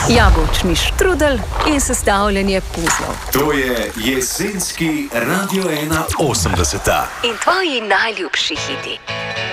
jabolčni štrudel in sestavljanje puzlov. To je jesenski Radio 1 80. In tvoji najljubši hiti.